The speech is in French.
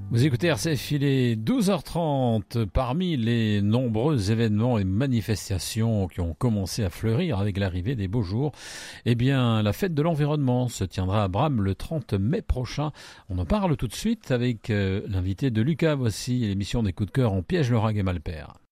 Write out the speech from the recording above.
Vous écoutez RCF, il est 12h30. Parmi les nombreux événements et manifestations qui ont commencé à fleurir avec l'arrivée des beaux jours, eh bien, la fête de l'environnement se tiendra à Bram le 30 mai prochain. On en parle tout de suite avec l'invité de Lucas. Voici l'émission des coups de cœur en Piège, Lauragais et Malpère.